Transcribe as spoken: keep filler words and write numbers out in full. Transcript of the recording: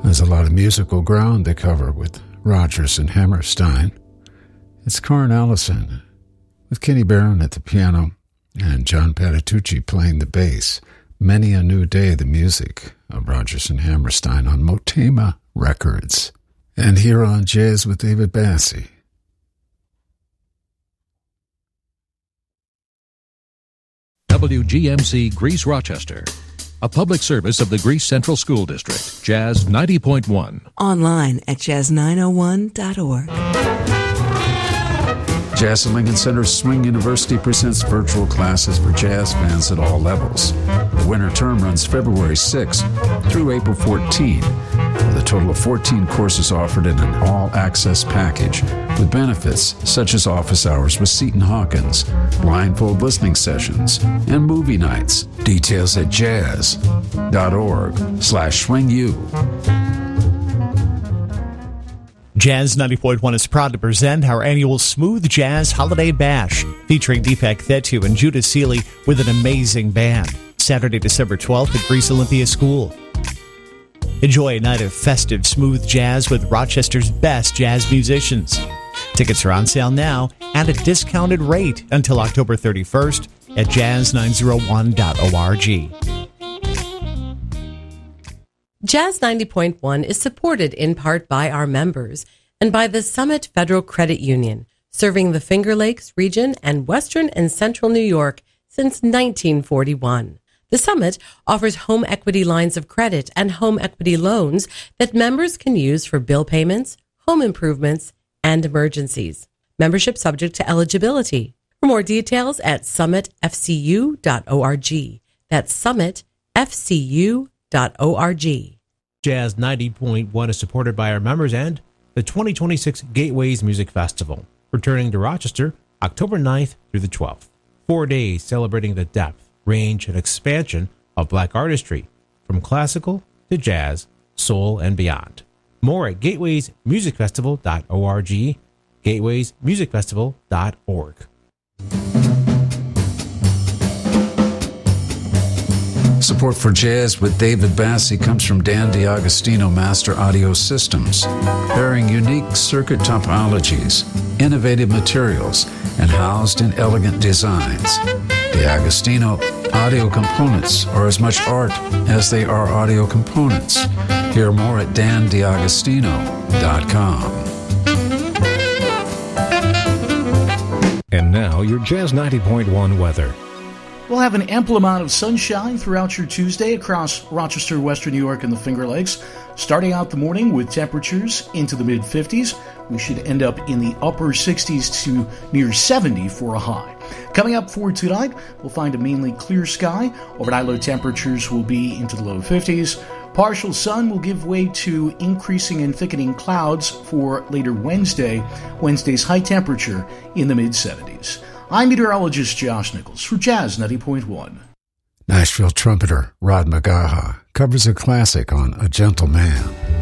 There's a lot of musical ground to cover with Rodgers and Hammerstein. It's Carn Allison with Kenny Barron at the piano and John Patitucci playing the bass. Many a New Day, the music of Rodgers and Hammerstein on Motema Records. And here on Jazz with David Bassi. W G M C Greece Rochester, a public service of the Greece Central School District, Jazz ninety point one. Online at jazz nine oh one dot org. Jazz at Lincoln Center Swing University presents virtual classes for jazz fans at all levels. The winter term runs February sixth through April fourteenth, with a total of fourteen courses offered in an all-access package with benefits such as office hours with Seton Hawkins, blindfold listening sessions, and movie nights. Details at jazz.org slash swingu. Jazz ninety point one is proud to present our annual Smooth Jazz Holiday Bash, featuring Deepak Thettu and Judah Seeley with an amazing band. Saturday, December twelfth at Greece Olympia School. Enjoy a night of festive smooth jazz with Rochester's best jazz musicians. Tickets are on sale now at a discounted rate until October thirty-first at jazz nine oh one dot org. Jazz ninety point one is supported in part by our members and by the Summit Federal Credit Union, serving the Finger Lakes region and western and central New York since nineteen forty-one. The Summit offers home equity lines of credit and home equity loans that members can use for bill payments, home improvements, and emergencies. Membership subject to eligibility. For more details at summit f c u dot org. That's summit f c u dot org. Jazz ninety point one is supported by our members and the twenty twenty-six Gateways Music Festival, returning to Rochester October ninth through the twelfth. Four days celebrating the depth, range, and expansion of black artistry, from classical to jazz, soul, and beyond. More at gateways music festival dot org, gateways music festival dot org. Support for Jazz with David Bassi comes from Dan DiAgostino Master Audio Systems, pairing unique circuit topologies, innovative materials, and housed in elegant designs. DiAgostino audio components are as much art as they are audio components. Hear more at dan diagostino dot com. And now your Jazz ninety point one weather. We'll have an ample amount of sunshine throughout your Tuesday across Rochester, Western New York, and the Finger Lakes. Starting out the morning with temperatures into the mid-fifties, we should end up in the upper sixties to near seventy for a high. Coming up for tonight, we'll find a mainly clear sky. Overnight low temperatures will be into the low fifties. Partial sun will give way to increasing and thickening clouds for later Wednesday. Wednesday's high temperature in the mid-seventies. I'm meteorologist Josh Nichols for Jazz ninety point one. Nashville trumpeter Rod McGaha covers a classic on A Gentle Man.